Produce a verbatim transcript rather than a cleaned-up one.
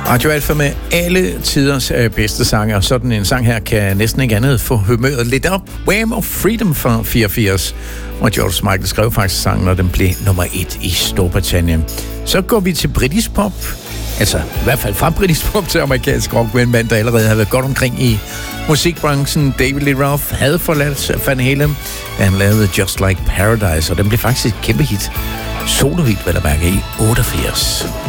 Radio Alfa med alle tiders øh, bedste sange, og sådan en sang her kan næsten ikke andet få humøret lidt op. Wham of Freedom fra fireogfirs, og George Michael skrev faktisk sangen, når den blev nummer et i Storbritannien. Så går vi til britisk pop, altså i hvert fald fra britisk pop til amerikansk rock, med en mand, der allerede har været godt omkring i musikbranchen. David Lee Roth havde forladt Van Halen, han lavede Just Like Paradise, og den blev faktisk et kæmpe hit. Solohit, hvad der mærker, i otteogfirs.